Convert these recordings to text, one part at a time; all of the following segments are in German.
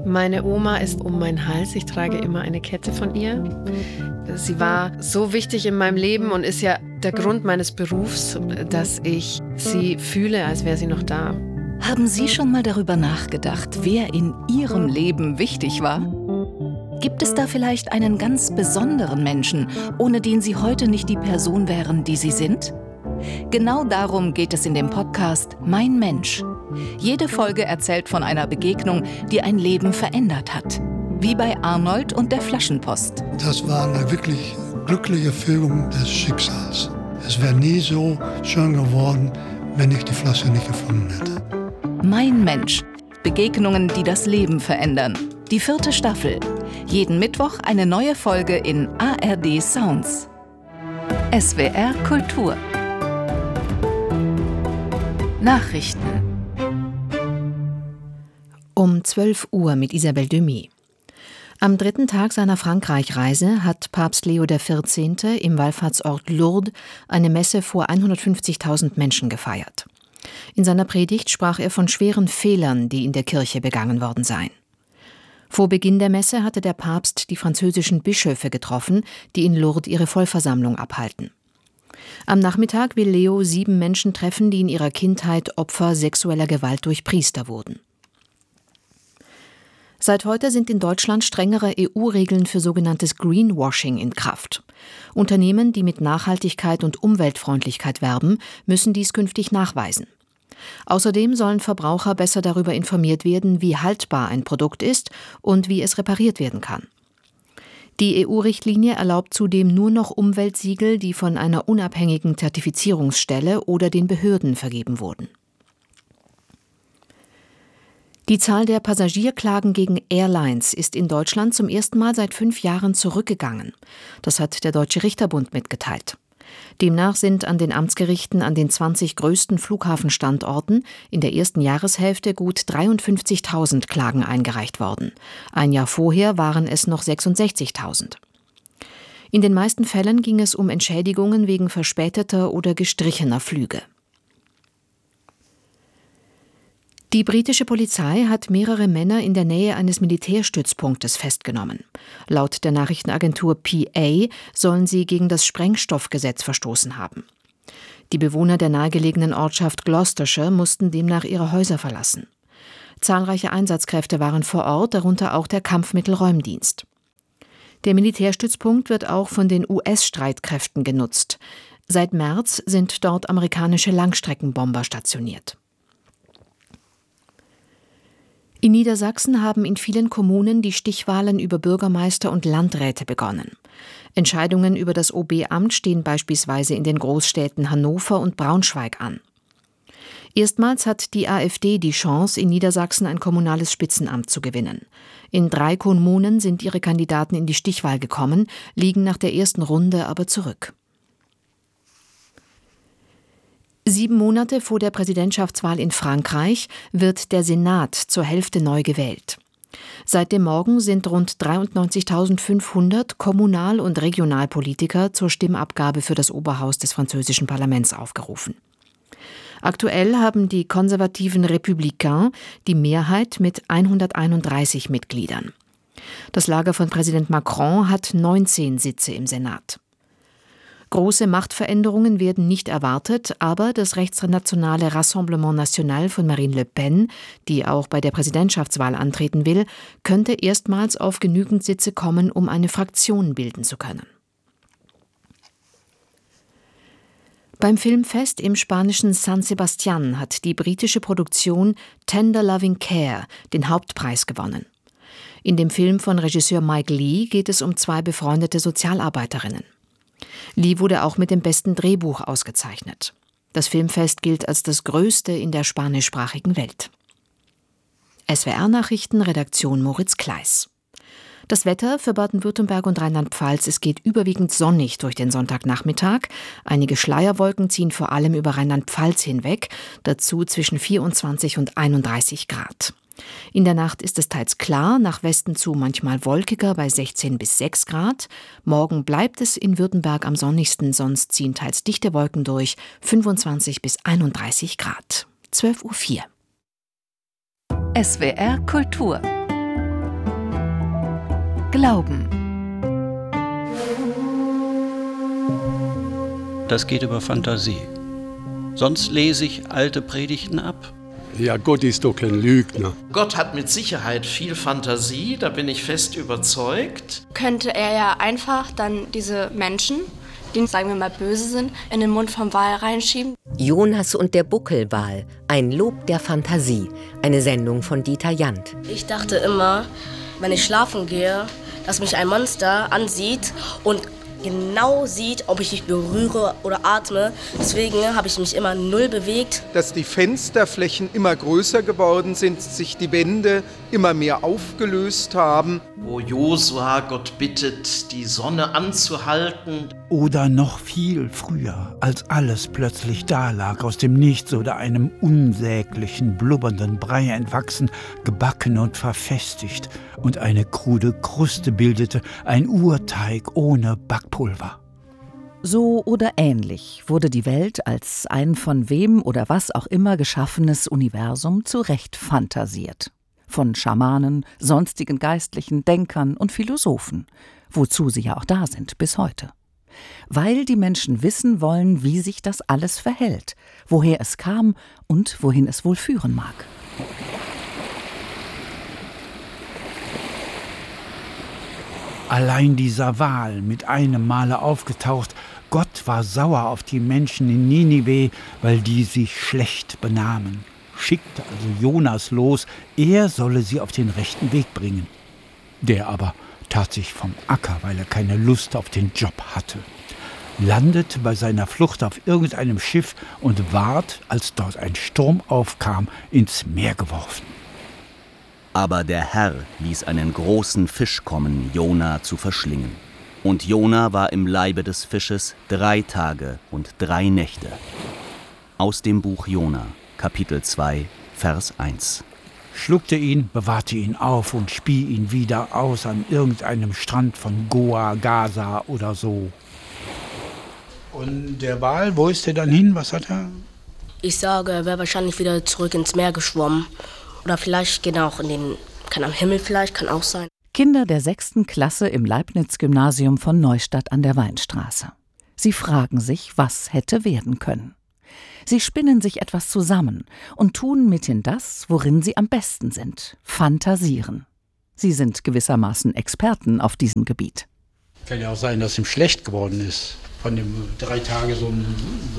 Meine Oma ist um meinen Hals. Ich trage immer eine Kette von ihr. Sie war so wichtig in meinem Leben und ist ja der Grund meines Berufs, dass ich sie fühle, als wäre sie noch da. Haben Sie schon mal darüber nachgedacht, wer in Ihrem Leben wichtig war? Gibt es da vielleicht einen ganz besonderen Menschen, ohne den Sie heute nicht die Person wären, die Sie sind? Genau darum geht es in dem Podcast Mein Mensch. Jede Folge erzählt von einer Begegnung, die ein Leben verändert hat. Wie bei Arnold und der Flaschenpost. Das war eine wirklich glückliche Fügung des Schicksals. Es wäre nie so schön geworden, wenn ich die Flasche nicht gefunden hätte. Mein Mensch. Begegnungen, die das Leben verändern. Die 4. Staffel. Jeden Mittwoch eine neue Folge in ARD Sounds. SWR Kultur. Nachrichten. Um 12 Uhr mit Isabelle Demy. Am 3. Tag seiner Frankreich-Reise hat Papst Leo XIV. Im Wallfahrtsort Lourdes eine Messe vor 150.000 Menschen gefeiert. In seiner Predigt sprach er von schweren Fehlern, die in der Kirche begangen worden seien. Vor Beginn der Messe hatte der Papst die französischen Bischöfe getroffen, die in Lourdes ihre Vollversammlung abhalten. Am Nachmittag will Leo 7 Menschen treffen, die in ihrer Kindheit Opfer sexueller Gewalt durch Priester wurden. Seit heute sind in Deutschland strengere EU-Regeln für sogenanntes Greenwashing in Kraft. Unternehmen, die mit Nachhaltigkeit und Umweltfreundlichkeit werben, müssen dies künftig nachweisen. Außerdem sollen Verbraucher besser darüber informiert werden, wie haltbar ein Produkt ist und wie es repariert werden kann. Die EU-Richtlinie erlaubt zudem nur noch Umweltsiegel, die von einer unabhängigen Zertifizierungsstelle oder den Behörden vergeben wurden. Die Zahl der Passagierklagen gegen Airlines ist in Deutschland zum ersten Mal seit 5 Jahren zurückgegangen. Das hat der Deutsche Richterbund mitgeteilt. Demnach sind an den Amtsgerichten an den 20 größten Flughafenstandorten in der ersten Jahreshälfte gut 53.000 Klagen eingereicht worden. Ein Jahr vorher waren es noch 66.000. In den meisten Fällen ging es um Entschädigungen wegen verspäteter oder gestrichener Flüge. Die britische Polizei hat mehrere Männer in der Nähe eines Militärstützpunktes festgenommen. Laut der Nachrichtenagentur PA sollen sie gegen das Sprengstoffgesetz verstoßen haben. Die Bewohner der nahegelegenen Ortschaft Gloucestershire mussten demnach ihre Häuser verlassen. Zahlreiche Einsatzkräfte waren vor Ort, darunter auch der Kampfmittelräumdienst. Der Militärstützpunkt wird auch von den US-Streitkräften genutzt. Seit März sind dort amerikanische Langstreckenbomber stationiert. In Niedersachsen haben in vielen Kommunen die Stichwahlen über Bürgermeister und Landräte begonnen. Entscheidungen über das OB-Amt stehen beispielsweise in den Großstädten Hannover und Braunschweig an. Erstmals hat die AfD die Chance, in Niedersachsen ein kommunales Spitzenamt zu gewinnen. In 3 Kommunen sind ihre Kandidaten in die Stichwahl gekommen, liegen nach der ersten Runde aber zurück. 7 Monate vor der Präsidentschaftswahl in Frankreich wird der Senat zur Hälfte neu gewählt. Seit dem Morgen sind rund 93.500 Kommunal- und Regionalpolitiker zur Stimmabgabe für das Oberhaus des französischen Parlaments aufgerufen. Aktuell haben die konservativen Républicains die Mehrheit mit 131 Mitgliedern. Das Lager von Präsident Macron hat 19 Sitze im Senat. Große Machtveränderungen werden nicht erwartet, aber das rechtsnationale Rassemblement National von Marine Le Pen, die auch bei der Präsidentschaftswahl antreten will, könnte erstmals auf genügend Sitze kommen, um eine Fraktion bilden zu können. Beim Filmfest im spanischen San Sebastián hat die britische Produktion Tender Loving Care den Hauptpreis gewonnen. In dem Film von Regisseur Mike Leigh geht es um 2 befreundete Sozialarbeiterinnen. Leigh wurde auch mit dem besten Drehbuch ausgezeichnet. Das Filmfest gilt als das größte in der spanischsprachigen Welt. SWR-Nachrichten, Redaktion Moritz Kleiss. Das Wetter für Baden-Württemberg und Rheinland-Pfalz: Es geht überwiegend sonnig durch den Sonntagnachmittag. Einige Schleierwolken ziehen vor allem über Rheinland-Pfalz hinweg, dazu zwischen 24 und 31 Grad. In der Nacht ist es teils klar, nach Westen zu manchmal wolkiger bei 16 bis 6 Grad. Morgen bleibt es in Württemberg am sonnigsten, sonst ziehen teils dichte Wolken durch, 25 bis 31 Grad. 12:04 Uhr. SWR Kultur Glauben. Das geht über Fantasie. Sonst lese ich alte Predigten ab. Ja, Gott ist doch kein Lügner. Gott hat mit Sicherheit viel Fantasie, da bin ich fest überzeugt. Könnte er ja einfach dann diese Menschen, die, sagen wir mal, böse sind, in den Mund vom Wal reinschieben. Jonas und der Buckelwal, ein Lob der Fantasie, eine Sendung von Dieter Jandt. Ich dachte immer, wenn ich schlafen gehe, dass mich ein Monster ansieht und genau sieht, ob ich mich berühre oder atme. Deswegen habe ich mich immer null bewegt. Dass die Fensterflächen immer größer geworden sind, sich die Wände immer mehr aufgelöst haben. Wo Josua Gott bittet, die Sonne anzuhalten. Oder noch viel früher, als alles plötzlich dalag, aus dem Nichts oder einem unsäglichen, blubbernden Brei entwachsen, gebacken und verfestigt und eine krude Kruste bildete, ein Urteig ohne Backpulver. So oder ähnlich wurde die Welt als ein von wem oder was auch immer geschaffenes Universum zurecht fantasiert. Von Schamanen, sonstigen Geistlichen, Denkern und Philosophen, wozu sie ja auch da sind bis heute. Weil die Menschen wissen wollen, wie sich das alles verhält, woher es kam und wohin es wohl führen mag. Allein dieser Wal, mit einem Male aufgetaucht, Gott war sauer auf die Menschen in Ninive, weil die sich schlecht benahmen. Schickte also Jonas los, er solle sie auf den rechten Weg bringen. Der aber tat sich vom Acker, weil er keine Lust auf den Job hatte. Landete bei seiner Flucht auf irgendeinem Schiff und ward, als dort ein Sturm aufkam, ins Meer geworfen. Aber der Herr ließ einen großen Fisch kommen, Jona zu verschlingen. Und Jona war im Leibe des Fisches 3 Tage und 3 Nächte. Aus dem Buch Jona, Kapitel 2, Vers 1. Schluckte ihn, bewahrte ihn auf und spie ihn wieder aus an irgendeinem Strand von Goa, Gaza oder so. Und der Wal, wo ist der dann hin? Was hat er? Ich sage, er wäre wahrscheinlich wieder zurück ins Meer geschwommen. Oder vielleicht geht er auch kann am Himmel vielleicht, kann auch sein. Kinder der 6. Klasse im Leibniz-Gymnasium von Neustadt an der Weinstraße. Sie fragen sich, was hätte werden können. Sie spinnen sich etwas zusammen und tun mithin das, worin sie am besten sind: fantasieren. Sie sind gewissermaßen Experten auf diesem Gebiet. Kann ja auch sein, dass ihm schlecht geworden ist. Von dem 3 Tage so ein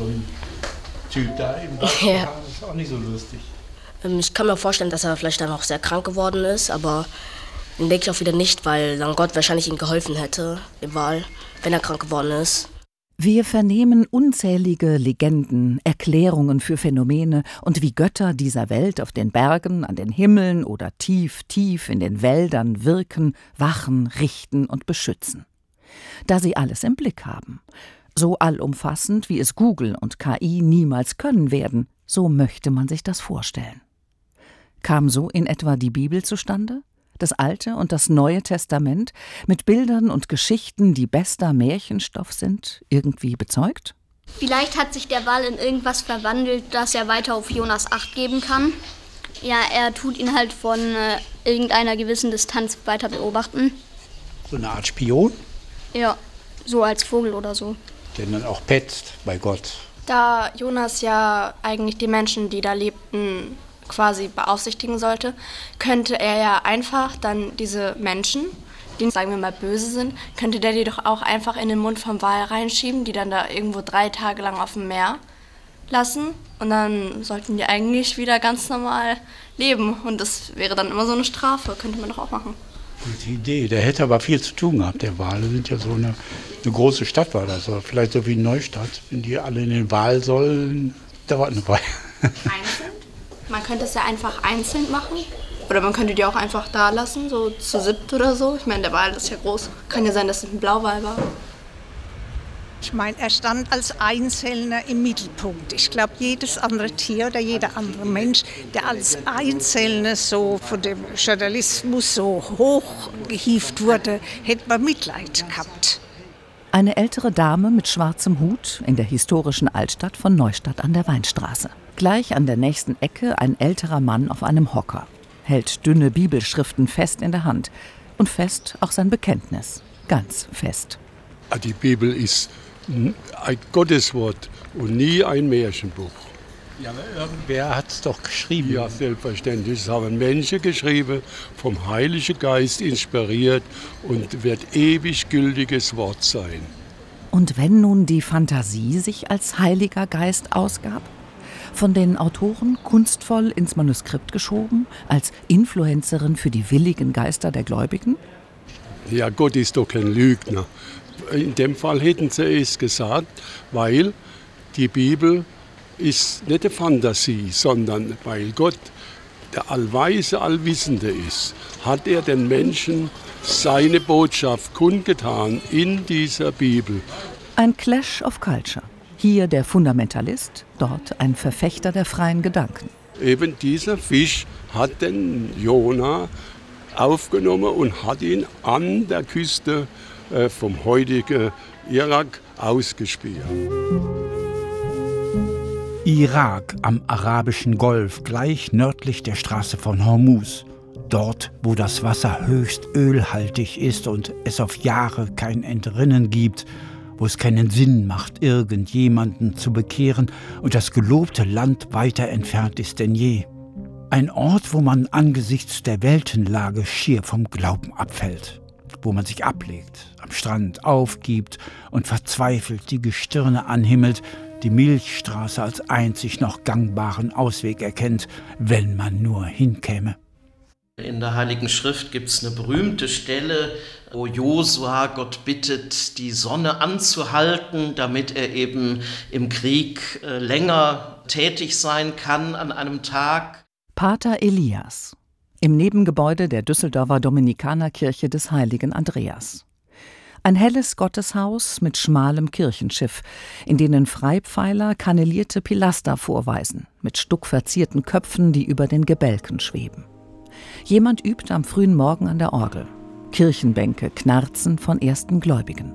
Typ da im Wasser. Ja. Das ist auch nicht so lustig. Ich kann mir vorstellen, dass er vielleicht dann auch sehr krank geworden ist, aber den denke ich auch wieder nicht, weil dann Gott wahrscheinlich ihm geholfen hätte, dem Wal, wenn er krank geworden ist. Wir vernehmen unzählige Legenden, Erklärungen für Phänomene und wie Götter dieser Welt auf den Bergen, an den Himmeln oder tief, tief in den Wäldern wirken, wachen, richten und beschützen. Da sie alles im Blick haben, so allumfassend, wie es Google und KI niemals können werden, so möchte man sich das vorstellen. Kam so in etwa die Bibel zustande? Das Alte und das Neue Testament mit Bildern und Geschichten, die bester Märchenstoff sind, irgendwie bezeugt? Vielleicht hat sich der Wal in irgendwas verwandelt, dass er weiter auf Jonas Acht geben kann. Ja, er tut ihn halt von irgendeiner gewissen Distanz weiter beobachten. So eine Art Spion? Ja, so als Vogel oder so. Der dann auch petzt bei Gott. Da Jonas ja eigentlich die Menschen, die da lebten, quasi beaufsichtigen sollte, könnte er ja einfach dann diese Menschen, die, sagen wir mal, böse sind, könnte der die doch auch einfach in den Mund vom Wal reinschieben, die dann da irgendwo 3 Tage lang auf dem Meer lassen. Und dann sollten die eigentlich wieder ganz normal leben. Und das wäre dann immer so eine Strafe, könnte man doch auch machen. Gute Idee. Der hätte aber viel zu tun gehabt, der Wal. Das sind ja so eine große Stadt war das. Vielleicht so wie in Neustadt. Wenn die alle in den Wal sollen, dauert eine Weile. Einzeln? Man könnte es ja einfach einzeln machen. Oder man könnte die auch einfach da lassen, so zu 7 oder so. Ich meine, der Wal ist ja groß. Kann ja sein, dass es ein Blauwal war. Ich meine, er stand als Einzelner im Mittelpunkt. Ich glaube, jedes andere Tier oder jeder andere Mensch, der als Einzelner so von dem Journalismus so hochgehievt wurde, hätte man Mitleid gehabt. Eine ältere Dame mit schwarzem Hut in der historischen Altstadt von Neustadt an der Weinstraße. Gleich an der nächsten Ecke ein älterer Mann auf einem Hocker. Hält dünne Bibelschriften fest in der Hand. Und fest auch sein Bekenntnis. Ganz fest. Die Bibel ist ein Gotteswort und nie ein Märchenbuch. Ja, aber irgendwer hat es doch geschrieben. Ja, selbstverständlich. Es haben Menschen geschrieben, vom Heiligen Geist inspiriert und wird ewig gültiges Wort sein. Und wenn nun die Fantasie sich als Heiliger Geist ausgab? Von den Autoren kunstvoll ins Manuskript geschoben, als Influencerin für die willigen Geister der Gläubigen? Ja, Gott ist doch kein Lügner. In dem Fall hätten sie es gesagt, weil die Bibel ist nicht eine Fantasie, sondern weil Gott der Allweise, Allwissende ist, hat er den Menschen seine Botschaft kundgetan in dieser Bibel. Ein Clash of Culture. Hier der Fundamentalist, dort ein Verfechter der freien Gedanken. Eben dieser Fisch hat den Jona aufgenommen und hat ihn an der Küste vom heutigen Irak ausgespäht. Irak am Arabischen Golf, gleich nördlich der Straße von Hormuz. Dort, wo das Wasser höchst ölhaltig ist und es auf Jahre kein Entrinnen gibt, wo es keinen Sinn macht, irgendjemanden zu bekehren und das gelobte Land weiter entfernt ist denn je. Ein Ort, wo man angesichts der Weltenlage schier vom Glauben abfällt, wo man sich ablegt, am Strand aufgibt und verzweifelt die Gestirne anhimmelt, die Milchstraße als einzig noch gangbaren Ausweg erkennt, wenn man nur hinkäme. In der Heiligen Schrift gibt es eine berühmte Stelle, wo Josua Gott bittet, die Sonne anzuhalten, damit er eben im Krieg länger tätig sein kann an einem Tag. Pater Elias, im Nebengebäude der Düsseldorfer Dominikanerkirche des Heiligen Andreas. Ein helles Gotteshaus mit schmalem Kirchenschiff, in denen Freipfeiler kannelierte Pilaster vorweisen, mit stuckverzierten Köpfen, die über den Gebälken schweben. Jemand übt am frühen Morgen an der Orgel. Kirchenbänke knarzen von ersten Gläubigen.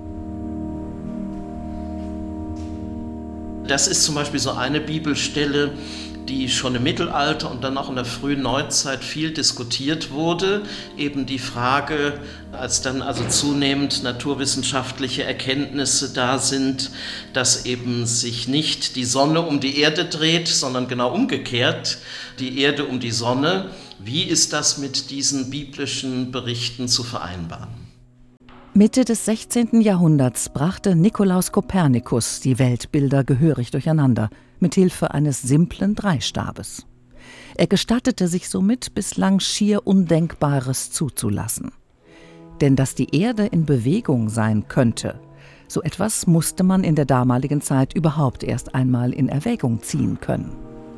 Das ist zum Beispiel so eine Bibelstelle, die schon im Mittelalter und dann auch in der frühen Neuzeit viel diskutiert wurde. Eben die Frage, als dann also zunehmend naturwissenschaftliche Erkenntnisse da sind, dass eben sich nicht die Sonne um die Erde dreht, sondern genau umgekehrt, die Erde um die Sonne. Wie ist das mit diesen biblischen Berichten zu vereinbaren? Mitte des 16. Jahrhunderts brachte Nikolaus Kopernikus die Weltbilder gehörig durcheinander, mit Hilfe eines simplen Dreistabes. Er gestattete sich somit bislang schier Undenkbares zuzulassen. Denn dass die Erde in Bewegung sein könnte, so etwas musste man in der damaligen Zeit überhaupt erst einmal in Erwägung ziehen können.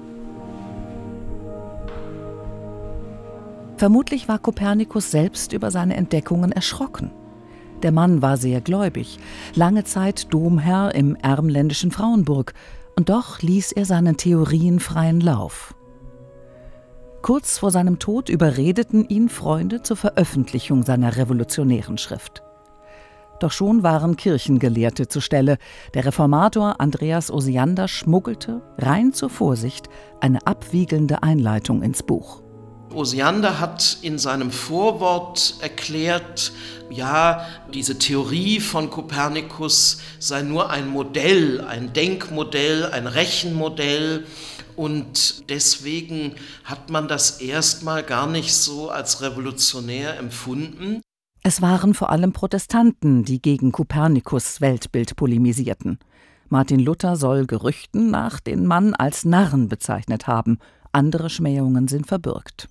Vermutlich war Kopernikus selbst über seine Entdeckungen erschrocken. Der Mann war sehr gläubig, lange Zeit Domherr im ermländischen Frauenburg, und doch ließ er seinen Theorien freien Lauf. Kurz vor seinem Tod überredeten ihn Freunde zur Veröffentlichung seiner revolutionären Schrift. Doch schon waren Kirchengelehrte zur Stelle. Der Reformator Andreas Osiander schmuggelte, rein zur Vorsicht, eine abwiegelnde Einleitung ins Buch. Osiander hat in seinem Vorwort erklärt, ja, diese Theorie von Kopernikus sei nur ein Modell, ein Denkmodell, ein Rechenmodell, und deswegen hat man das erstmal gar nicht so als revolutionär empfunden. Es waren vor allem Protestanten, die gegen Kopernikus' Weltbild polemisierten. Martin Luther soll Gerüchten nach den Mann als Narren bezeichnet haben. Andere Schmähungen sind verbürgt.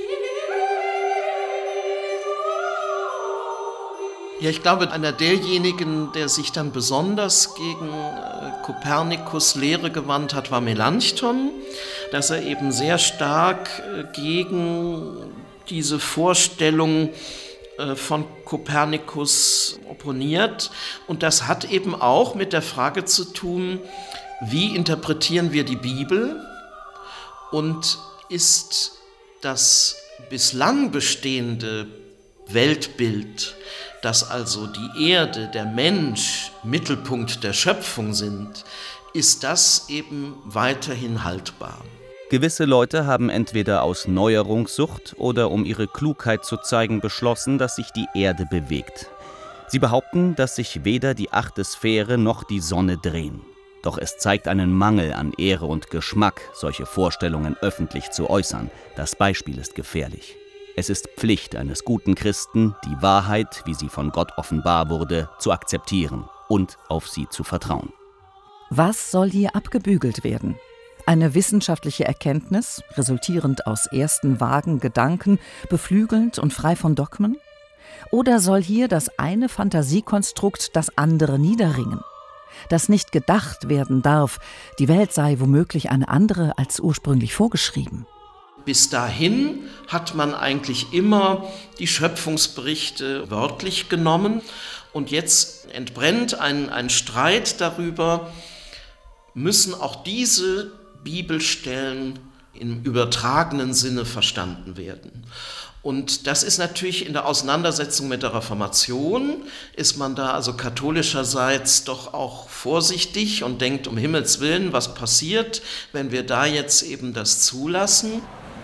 Ja, ich glaube, einer derjenigen, der sich dann besonders gegen Kopernikus' Lehre gewandt hat, war Melanchthon, dass er eben sehr stark gegen diese Vorstellung von Kopernikus opponiert. Und das hat eben auch mit der Frage zu tun, wie interpretieren wir die Bibel und ist das bislang bestehende Weltbild, dass also die Erde, der Mensch Mittelpunkt der Schöpfung sind, ist das eben weiterhin haltbar. Gewisse Leute haben entweder aus Neuerungssucht oder um ihre Klugheit zu zeigen beschlossen, dass sich die Erde bewegt. Sie behaupten, dass sich weder die 8. Sphäre noch die Sonne drehen. Doch es zeigt einen Mangel an Ehre und Geschmack, solche Vorstellungen öffentlich zu äußern. Das Beispiel ist gefährlich. Es ist Pflicht eines guten Christen, die Wahrheit, wie sie von Gott offenbar wurde, zu akzeptieren und auf sie zu vertrauen. Was soll hier abgebügelt werden? Eine wissenschaftliche Erkenntnis, resultierend aus ersten vagen Gedanken, beflügelnd und frei von Dogmen? Oder soll hier das eine Fantasiekonstrukt das andere niederringen? Dass nicht gedacht werden darf, die Welt sei womöglich eine andere als ursprünglich vorgeschrieben. Bis dahin hat man eigentlich immer die Schöpfungsberichte wörtlich genommen. Und jetzt entbrennt ein Streit darüber, müssen auch diese Bibelstellen im übertragenen Sinne verstanden werden. Und das ist natürlich in der Auseinandersetzung mit der Reformation, ist man da also katholischerseits doch auch vorsichtig und denkt, um Himmels Willen, was passiert, wenn wir da jetzt eben das zulassen?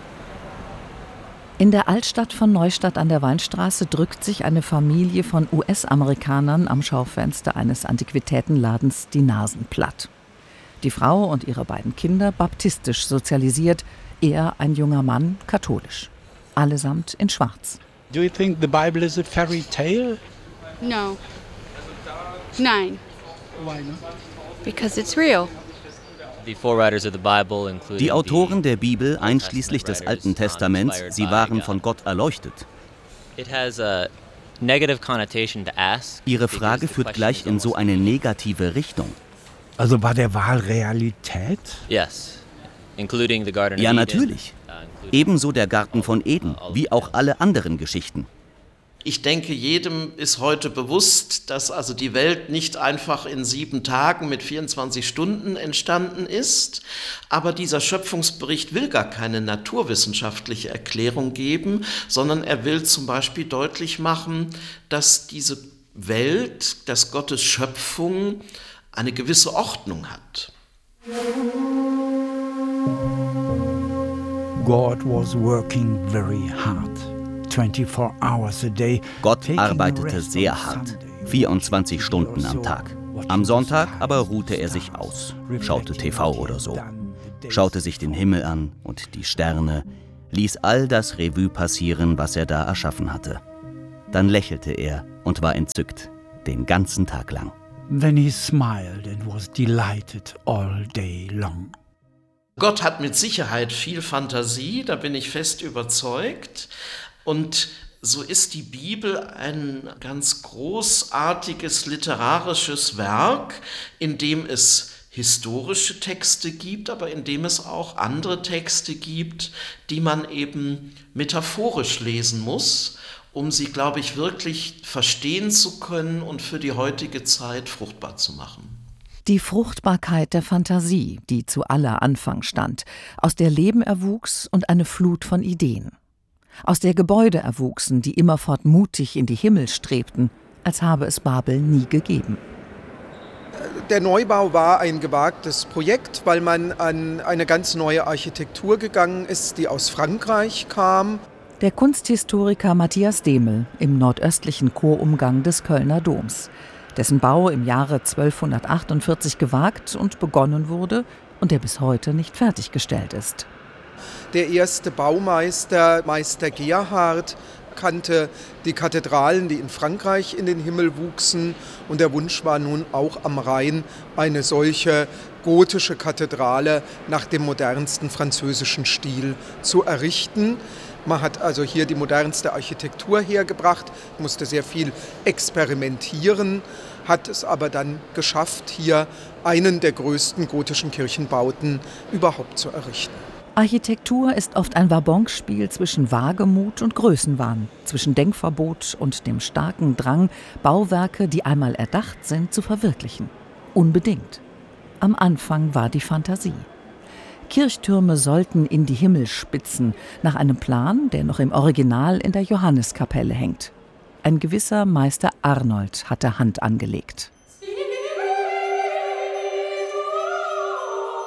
In der Altstadt von Neustadt an der Weinstraße drückt sich eine Familie von US-Amerikanern am Schaufenster eines Antiquitätenladens die Nasen platt. Die Frau und ihre beiden Kinder baptistisch sozialisiert, er, ein junger Mann, katholisch. Allesamt in Schwarz. Do you think the Bible is a fairy tale? No. Nein. Why not? Because it's real. Die Autoren der Bibel, einschließlich des Alten Testaments, sie waren von Gott erleuchtet. Ihre Frage führt gleich in so eine negative Richtung. Also war der Wal Realität? Ja, natürlich. Ebenso der Garten von Eden, wie auch alle anderen Geschichten. Ich denke, jedem ist heute bewusst, dass also die Welt nicht einfach in 7 Tagen mit 24 Stunden entstanden ist. Aber dieser Schöpfungsbericht will gar keine naturwissenschaftliche Erklärung geben, sondern er will zum Beispiel deutlich machen, dass diese Welt, dass Gottes Schöpfung eine gewisse Ordnung hat. God was working very hard. 24 hours a day. Gott arbeitete sehr hart, 24 Stunden am Tag. Am Sonntag aber ruhte er sich aus, schaute TV oder so, schaute sich den Himmel an und die Sterne, ließ all das Revue passieren, was er da erschaffen hatte. Dann lächelte er und war entzückt, den ganzen Tag lang. Then he smiled and was delighted all day long. Gott hat mit Sicherheit viel Fantasie, da bin ich fest überzeugt. Und so ist die Bibel ein ganz großartiges literarisches Werk, in dem es historische Texte gibt, aber in dem es auch andere Texte gibt, die man eben metaphorisch lesen muss, um sie, glaube ich, wirklich verstehen zu können und für die heutige Zeit fruchtbar zu machen. Die Fruchtbarkeit der Fantasie, die zu aller Anfang stand, aus der Leben erwuchs und eine Flut von Ideen. Aus der Gebäude erwuchsen, die immerfort mutig in die Himmel strebten, als habe es Babel nie gegeben. Der Neubau war ein gewagtes Projekt, weil man an eine ganz neue Architektur gegangen ist, die aus Frankreich kam. Der Kunsthistoriker Matthias Demel im nordöstlichen Chorumgang des Kölner Doms, dessen Bau im Jahre 1248 gewagt und begonnen wurde und der bis heute nicht fertiggestellt ist. Der erste Baumeister, Meister Gerhard, kannte die Kathedralen, die in Frankreich in den Himmel wuchsen. Und der Wunsch war nun auch am Rhein eine solche gotische Kathedrale nach dem modernsten französischen Stil zu errichten. Man hat also hier die modernste Architektur hergebracht, musste sehr viel experimentieren, hat es aber dann geschafft, hier einen der größten gotischen Kirchenbauten überhaupt zu errichten. Architektur ist oft ein Wabonspiel zwischen Wagemut und Größenwahn, zwischen Denkverbot und dem starken Drang, Bauwerke, die einmal erdacht sind, zu verwirklichen. Unbedingt. Am Anfang war die Fantasie. Kirchtürme sollten in die Himmel spitzen, nach einem Plan, der noch im Original in der Johanneskapelle hängt. Ein gewisser Meister Arnold hatte Hand angelegt.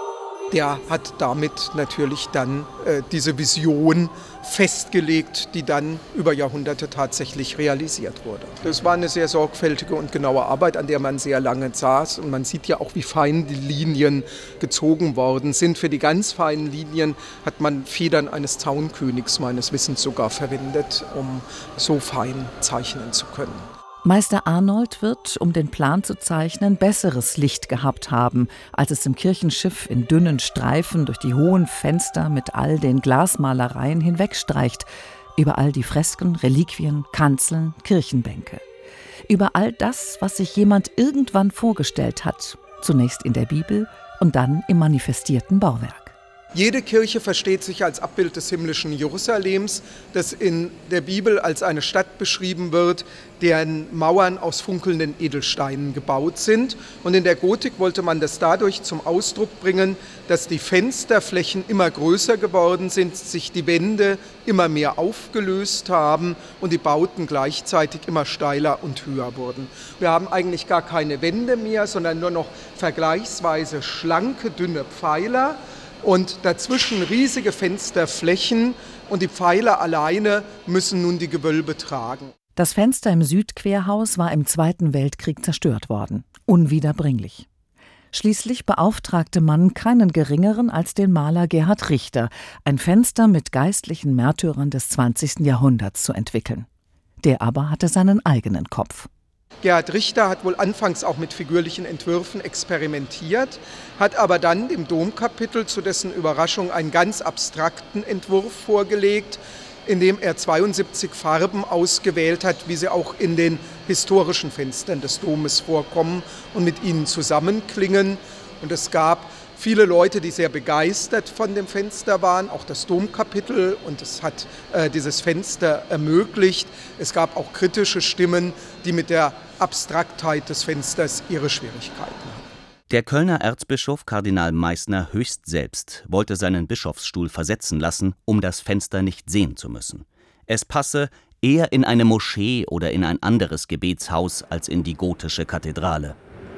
der hat damit natürlich dann diese Vision festgelegt, die dann über Jahrhunderte tatsächlich realisiert wurde. Das war eine sehr sorgfältige und genaue Arbeit, an der man sehr lange saß. Und man sieht ja auch, wie fein die Linien gezogen worden sind. Für die ganz feinen Linien hat man Federn eines Zaunkönigs meines Wissens sogar verwendet, um so fein zeichnen zu können. Meister Arnold wird, um den Plan zu zeichnen, besseres Licht gehabt haben, als es im Kirchenschiff in dünnen Streifen durch die hohen Fenster mit all den Glasmalereien hinwegstreicht, über all die Fresken, Reliquien, Kanzeln, Kirchenbänke. Über all das, was sich jemand irgendwann vorgestellt hat, zunächst in der Bibel und dann im manifestierten Bauwerk. Jede Kirche versteht sich als Abbild des himmlischen Jerusalems, das in der Bibel als eine Stadt beschrieben wird, deren Mauern aus funkelnden Edelsteinen gebaut sind. Und in der Gotik wollte man das dadurch zum Ausdruck bringen, dass die Fensterflächen immer größer geworden sind, sich die Wände immer mehr aufgelöst haben und die Bauten gleichzeitig immer steiler und höher wurden. Wir haben eigentlich gar keine Wände mehr, sondern nur noch vergleichsweise schlanke, dünne Pfeiler. Und dazwischen riesige Fensterflächen und die Pfeiler alleine müssen nun die Gewölbe tragen. Das Fenster im Südquerhaus war im Zweiten Weltkrieg zerstört worden, unwiederbringlich. Schließlich beauftragte man keinen geringeren als den Maler Gerhard Richter, ein Fenster mit geistlichen Märtyrern des 20. Jahrhunderts zu entwickeln. Der aber hatte seinen eigenen Kopf. Gerhard Richter hat wohl anfangs auch mit figürlichen Entwürfen experimentiert, hat aber dann dem Domkapitel zu dessen Überraschung einen ganz abstrakten Entwurf vorgelegt, in dem er 72 Farben ausgewählt hat, wie sie auch in den historischen Fenstern des Domes vorkommen und mit ihnen zusammenklingen. Und es gab viele Leute, die sehr begeistert von dem Fenster waren, auch das Domkapitel, und es hat dieses Fenster ermöglicht. Es gab auch kritische Stimmen, die mit der Abstraktheit des Fensters ihre Schwierigkeiten hatten. Der Kölner Erzbischof Kardinal Meissner höchst selbst wollte seinen Bischofsstuhl versetzen lassen, um das Fenster nicht sehen zu müssen. Es passe eher in eine Moschee oder in ein anderes Gebetshaus als in die gotische Kathedrale.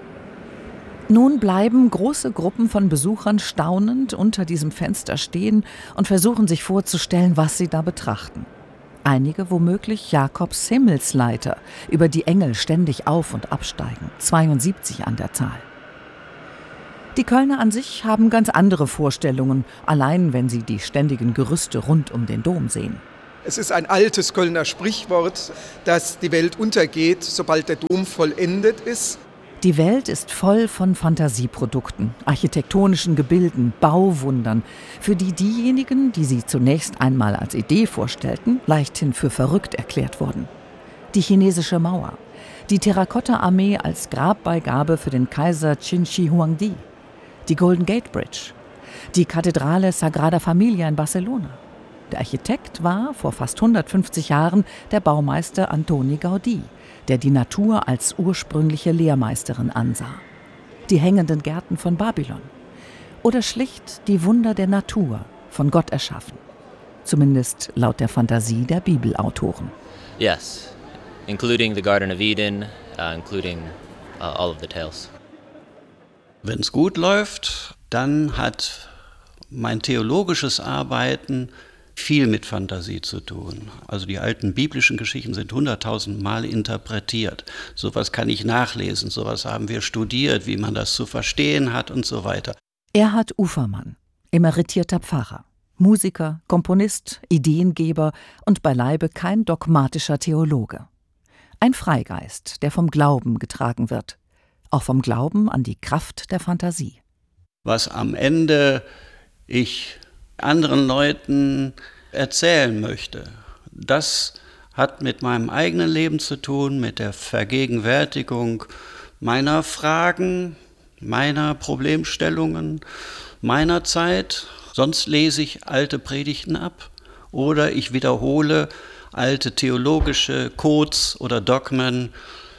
Nun bleiben große Gruppen von Besuchern staunend unter diesem Fenster stehen und versuchen sich vorzustellen, was sie da betrachten. Einige womöglich Jakobs Himmelsleiter, über die Engel ständig auf- und absteigen, 72 an der Zahl. Die Kölner an sich haben ganz andere Vorstellungen, allein wenn sie die ständigen Gerüste rund um den Dom sehen. Es ist ein altes Kölner Sprichwort, dass die Welt untergeht, sobald der Dom vollendet ist. Die Welt ist voll von Fantasieprodukten, architektonischen Gebilden, Bauwundern, für die diejenigen, die sie zunächst einmal als Idee vorstellten, leichthin für verrückt erklärt wurden. Die chinesische Mauer, die Terrakotta-Armee als Grabbeigabe für den Kaiser Qin Shi Huangdi, die Golden Gate Bridge, die Kathedrale Sagrada Familia in Barcelona. Der Architekt war vor fast 150 Jahren der Baumeister Antoni Gaudí, der die Natur als ursprüngliche Lehrmeisterin ansah. Die hängenden Gärten von Babylon. Oder schlicht die Wunder der Natur, von Gott erschaffen. Zumindest laut der Fantasie der Bibelautoren. Yes, including the Garden of Eden, including all of the tales. Wenn es gut läuft, dann hat mein theologisches Arbeiten viel mit Fantasie zu tun. Also die alten biblischen Geschichten sind 100.000 Mal interpretiert. Sowas kann ich nachlesen, sowas haben wir studiert, wie man das zu verstehen hat und so weiter. Erhard Ufermann, emeritierter Pfarrer, Musiker, Komponist, Ideengeber und beileibe kein dogmatischer Theologe. Ein Freigeist, der vom Glauben getragen wird. Auch vom Glauben an die Kraft der Fantasie. Was am Ende ich anderen Leuten erzählen möchte, das hat mit meinem eigenen Leben zu tun, mit der Vergegenwärtigung meiner Fragen, meiner Problemstellungen, meiner Zeit. Sonst lese ich alte Predigten ab oder ich wiederhole alte theologische Codes oder Dogmen,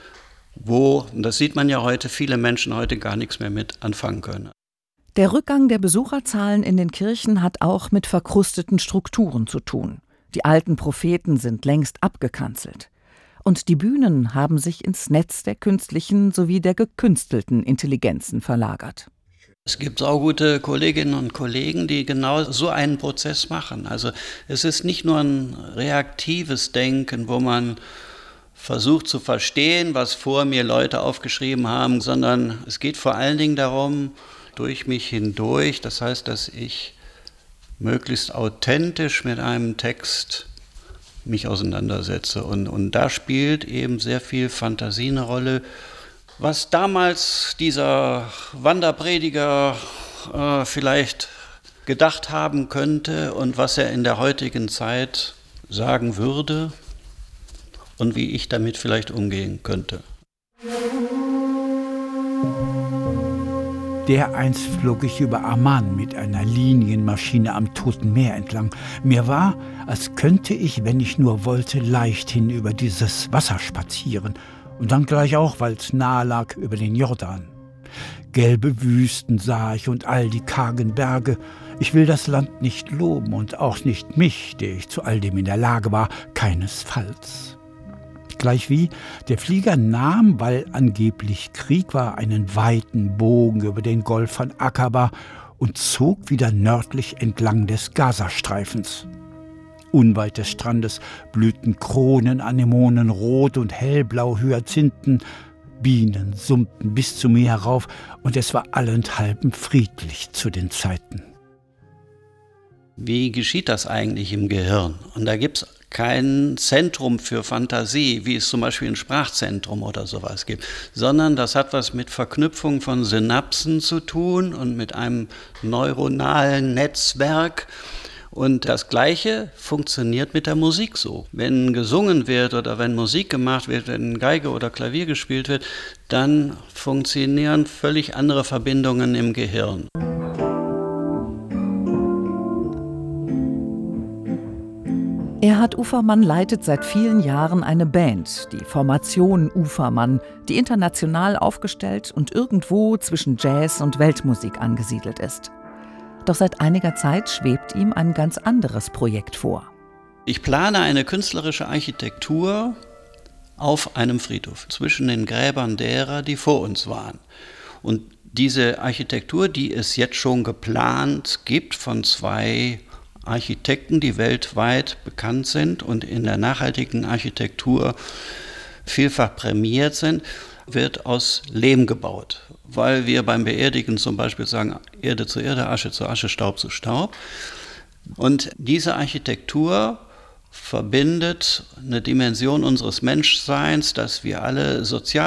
wo, und das sieht man ja heute, viele Menschen heute gar nichts mehr mit anfangen können. Der Rückgang der Besucherzahlen in den Kirchen hat auch mit verkrusteten Strukturen zu tun. Die alten Propheten sind längst abgekanzelt. Und die Bühnen haben sich ins Netz der künstlichen sowie der gekünstelten Intelligenzen verlagert. Es gibt auch gute Kolleginnen und Kollegen, die genau so einen Prozess machen. Also es ist nicht nur ein reaktives Denken, wo man versucht zu verstehen, was vor mir Leute aufgeschrieben haben, sondern es geht vor allen Dingen darum, durch mich hindurch, das heißt, dass ich möglichst authentisch mit einem Text mich auseinandersetze. Und da spielt eben sehr viel Fantasie eine Rolle. Was damals dieser Wanderprediger vielleicht gedacht haben könnte und was er in der heutigen Zeit sagen würde und wie ich damit vielleicht umgehen könnte. Dereinst flog ich über Amman mit einer Linienmaschine am Toten Meer entlang. Mir war, als könnte ich, wenn ich nur wollte, leichthin über dieses Wasser spazieren. Und dann gleich auch, weil es nahe lag, über den Jordan. Gelbe Wüsten sah ich und all die kargen Berge. Ich will das Land nicht loben und auch nicht mich, der ich zu all dem in der Lage war, keinesfalls. Gleichwie der Flieger nahm, weil angeblich Krieg war, einen weiten Bogen über den Golf von Akaba und zog wieder nördlich entlang des Gazastreifens. Unweit des Strandes blühten Kronenanemonen, rot und hellblau Hyazinthen, Bienen summten bis zu mir herauf und es war allenthalben friedlich zu den Zeiten. Wie geschieht das eigentlich im Gehirn? Und da gibt es kein Zentrum für Fantasie, wie es zum Beispiel ein Sprachzentrum oder sowas gibt, sondern das hat was mit Verknüpfung von Synapsen zu tun und mit einem neuronalen Netzwerk. Und das Gleiche funktioniert mit der Musik so. Wenn gesungen wird oder wenn Musik gemacht wird, wenn Geige oder Klavier gespielt wird, dann funktionieren völlig andere Verbindungen im Gehirn. Erhard Ufermann leitet seit vielen Jahren eine Band, die Formation Ufermann, die international aufgestellt und irgendwo zwischen Jazz und Weltmusik angesiedelt ist. Doch seit einiger Zeit schwebt ihm ein ganz anderes Projekt vor. Ich plane eine künstlerische Architektur auf einem Friedhof zwischen den Gräbern derer, die vor uns waren. Und diese Architektur, die es jetzt schon geplant gibt von 2 Architekten, die weltweit bekannt sind und in der nachhaltigen Architektur vielfach prämiert sind, wird aus Lehm gebaut, weil wir beim Beerdigen zum Beispiel sagen, Erde zu Erde, Asche zu Asche, Staub zu Staub. Und diese Architektur verbindet eine Dimension unseres Menschseins, dass wir alle sozial